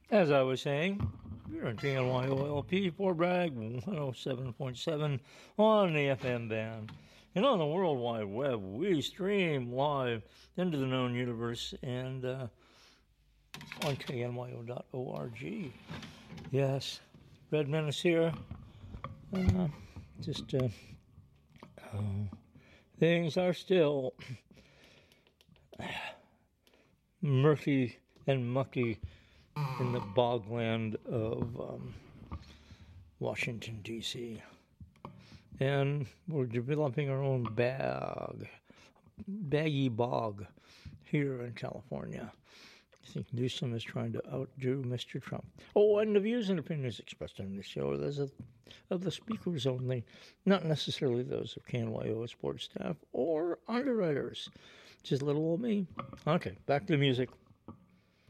As I was saying, you're on KNYOLP, Fort Bragg 107.7 on the FM band. And on the World Wide Web, we stream live into the known universe and on knyo.org. Yes, Red Menace here. Just things are still murky and mucky in the bogland of Washington, D.C. And we're developing our own baggy bog here in California. I think Newsom is trying to outdo Mr. Trump. Oh, and the views and opinions expressed on this show are those of the speakers only, not necessarily those of KNYO sports staff or underwriters. Just little old me. Okay, back to the music.